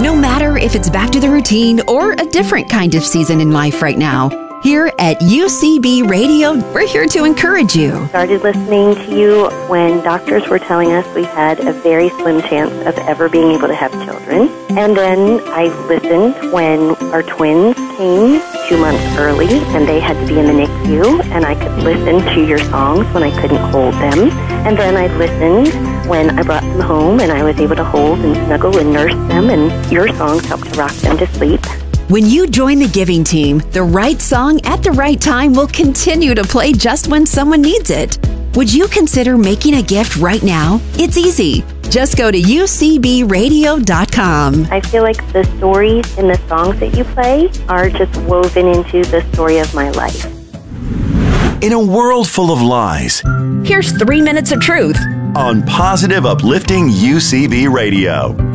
No matter if it's back to the routine or a different kind of season in life right now, here at UCB Radio, we're here to encourage you. Started listening to you when doctors were telling us we had a very slim chance of ever being able to have children. And then I listened when our twins came 2 months early and they had to be in the NICU, and I could listen to your songs when I couldn't hold them. And then I listened when I brought them home and I was able to hold and snuggle and nurse them, and your songs helped to rock them to sleep. When you join the giving team, the right song at the right time will continue to play just when someone needs it. Would you consider making a gift right now? It's easy. Just go to ucbradio.com. I feel like the stories in the songs that you play are just woven into the story of my life. In a world full of lies, here's 3 minutes of truth on positive, uplifting UCB Radio.